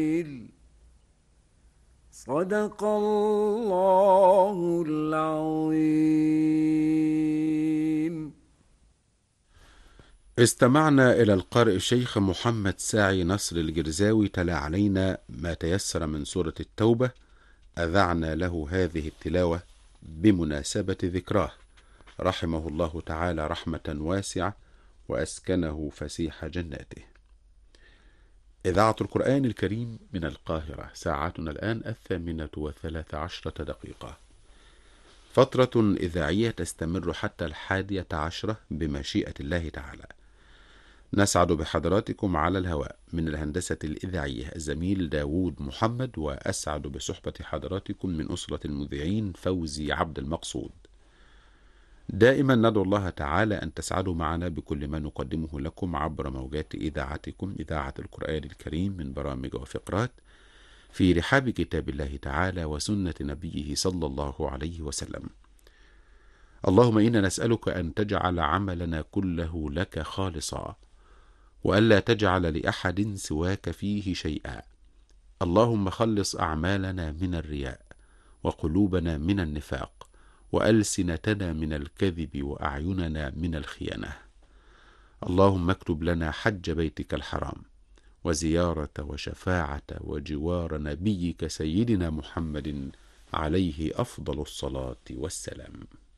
صدق الله العظيم. استمعنا إلى القارئ الشيخ محمد ساعي نصر الجرزاوي تلا علينا ما تيسر من سورة التوبة. أذعنا له هذه التلاوة بمناسبة ذكراه، رحمه الله تعالى رحمة واسعة وأسكنه فسيح جناته. إذاعة القرآن الكريم من القاهرة، ساعتنا الآن 8:13. فترة إذاعية تستمر حتى 11 بمشيئة الله تعالى. نسعد بحضراتكم على الهواء من الهندسة الإذاعية الزميل داوود محمد، وأسعد بصحبة حضراتكم من أسرة المذيعين فوزي عبد المقصود. دائما ندعو الله تعالى أن تسعدوا معنا بكل ما نقدمه لكم عبر موجات إذاعتكم إذاعة القرآن الكريم من برامج وفقرات في رحاب كتاب الله تعالى وسنة نبيه صلى الله عليه وسلم. اللهم إنا نسألك أن تجعل عملنا كله لك خالصا، وألا تجعل لأحد سواك فيه شيئا. اللهم خلص أعمالنا من الرياء، وقلوبنا من النفاق، وألسنتنا من الكذب، وأعيننا من الخيانة. اللهم اكتب لنا حج بيتك الحرام، وزيارة وشفاعة وجوار نبيك سيدنا محمد عليه أفضل الصلاة والسلام.